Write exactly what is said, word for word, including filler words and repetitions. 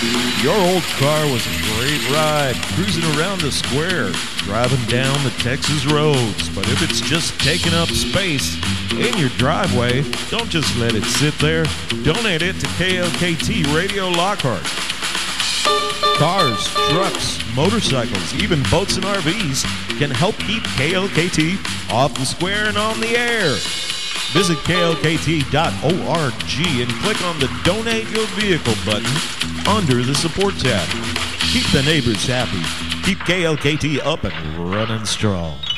Your old car was a great ride, cruising around the square, driving down the Texas roads. But if it's just taking up space in your driveway, don't just let it sit there. Donate it to K L K T Radio Lockhart. Cars, trucks, motorcycles, even boats and R Vs can help keep K L K T off the square and on the air. Visit K L K T dot org and click on the Donate Your Vehicle button under the Support tab. Keep the neighbors happy. Keep K L K T up and running strong.